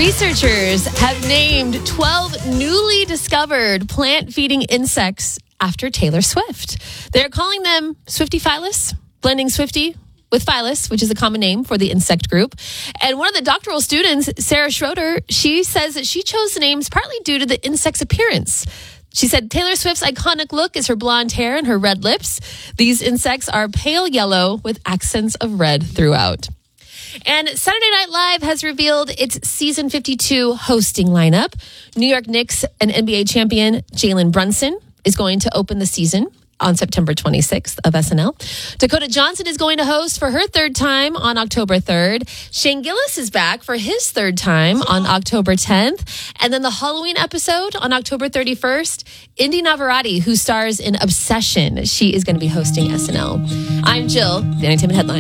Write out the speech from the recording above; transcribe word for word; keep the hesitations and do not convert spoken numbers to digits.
Researchers have named twelve newly discovered plant-feeding insects after Taylor Swift. They're calling them Swiftie-Phyllis, blending Swiftie with Phyllis, which is a common name for the insect group. And one of the doctoral students, Sarah Schroeder, she says that she chose the names partly due to the insect's appearance. She said Taylor Swift's iconic look is her blonde hair and her red lips. These insects are pale yellow with accents of red throughout. And Saturday Night Live has revealed its season fifty-two hosting lineup. New York Knicks and N B A champion Jalen Brunson is going to open the season on September twenty-sixth of S N L. Dakota Johnson is going to host for her third time on October third. Shane Gillis is back for his third time on October tenth. And then the Halloween episode on October thirty-first, Indy Navarrete, who stars in Obsession, she is going to be hosting S N L. I'm Jill, the Entertainment Headline.